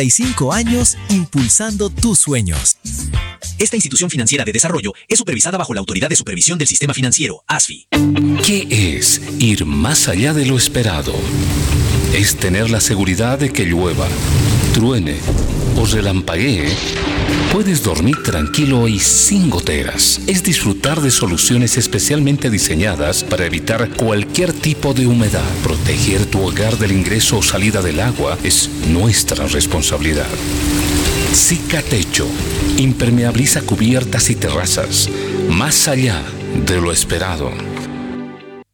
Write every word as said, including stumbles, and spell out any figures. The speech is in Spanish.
y cinco años impulsando tus sueños. Esta institución financiera de desarrollo es supervisada bajo la Autoridad de Supervisión del Sistema Financiero, A S F I. ¿Qué es ir más allá de lo esperado? Es tener la seguridad de que llueva, truene o relampaguee. Puedes dormir tranquilo y sin goteras. Es disfrutar de soluciones especialmente diseñadas para evitar cualquier tipo de humedad. Proteger tu hogar del ingreso o salida del agua es nuestra responsabilidad. Cicatecho impermeabiliza cubiertas y terrazas, más allá de lo esperado.